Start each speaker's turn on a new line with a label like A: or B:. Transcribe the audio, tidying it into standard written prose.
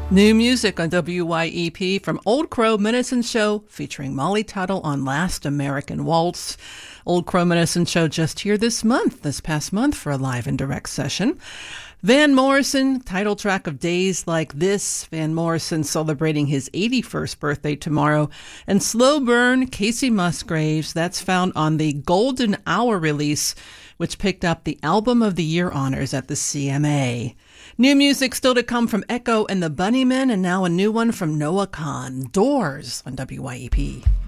A: New music on WYEP from Old Crow Medicine Show featuring Molly Tuttle on Last American Waltz. Old Crow Medicine Show just here this past month for a live and direct session. Van Morrison, title track of Days Like This. Van Morrison celebrating his 81st birthday tomorrow. And Slow Burn, Casey Musgraves, that's found on the Golden Hour release, which picked up the Album of the Year honors at the CMA. New music still to come from Echo and the Bunnymen, and now a new one from Noah Kahan, Doors on WYEP.